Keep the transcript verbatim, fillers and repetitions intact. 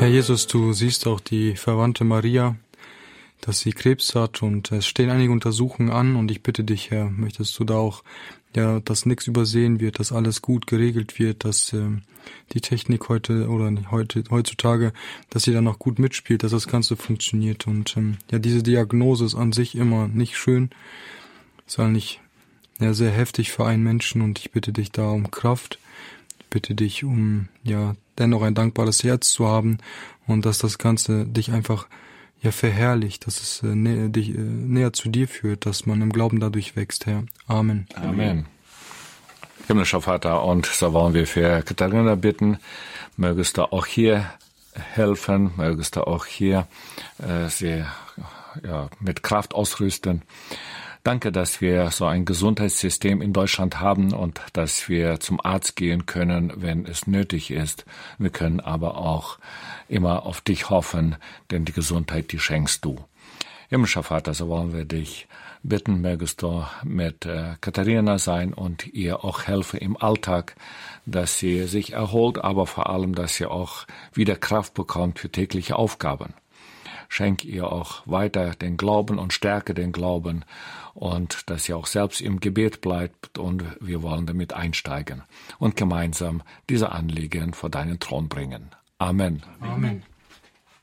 Herr Jesus, du siehst auch die Verwandte Maria, dass sie Krebs hat und es stehen einige Untersuchungen an und ich bitte dich, Herr, möchtest du da auch, ja, dass nichts übersehen wird, dass alles gut geregelt wird, dass äh, die Technik heute oder nicht heute heutzutage, dass sie dann auch gut mitspielt, dass das Ganze funktioniert und ähm, ja, diese Diagnose ist an sich immer nicht schön, ist eigentlich ja sehr heftig für einen Menschen und ich bitte dich da um Kraft, bitte dich um ja dennoch ein dankbares Herz zu haben und dass das Ganze dich einfach ja verherrlicht, dass es äh, nä- dich äh, näher zu dir führt, dass man im Glauben dadurch wächst, Herr. Amen. Amen. Himmlischer Vater, und so wollen wir für Katharina bitten, mögest du auch hier helfen, mögest du auch hier äh, sie ja, mit Kraft ausrüsten. Danke, dass wir so ein Gesundheitssystem in Deutschland haben und dass wir zum Arzt gehen können, wenn es nötig ist. Wir können aber auch immer auf dich hoffen, denn die Gesundheit, die schenkst du. Himmlischer Vater, so wollen wir dich bitten, mögest du mit äh, Katharina sein und ihr auch helfen im Alltag, dass sie sich erholt, aber vor allem, dass sie auch wieder Kraft bekommt für tägliche Aufgaben. Schenk ihr auch weiter den Glauben und stärke den Glauben und dass sie auch selbst im Gebet bleibt und wir wollen damit einsteigen und gemeinsam diese Anliegen vor deinen Thron bringen. Amen. Amen.